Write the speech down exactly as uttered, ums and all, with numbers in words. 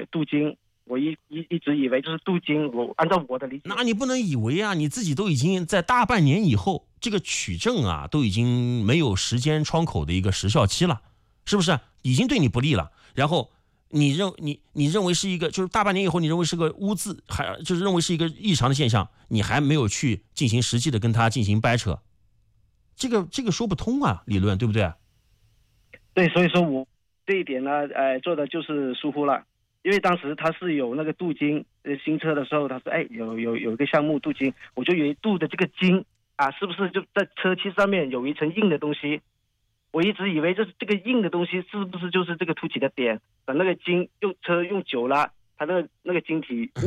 镀金，我一一一直以为就是镀金，我按照我的理解。 那你不能以为啊，你自己都已经在大半年以后，这个取证啊都已经没有时间窗口的一个时效期了，是不是？已经对你不利了，然后你认你你认为是一个，就是大半年以后你认为是个污渍，还就是认为是一个异常的现象，你还没有去进行实际的跟他进行掰扯，这个这个说不通啊，理论对不对？ 对，所以说我这一点呢，呃，做的就是疏忽了，因为当时他是有那个镀金，呃，新车的时候他说，哎，有有有一个项目镀金，我就以为镀的这个金啊，是不是就在车漆上面有一层硬的东西？我一直以为这是这个硬的东西是不是就是这个凸起的点？等那个金用车用久了，它那个那个晶体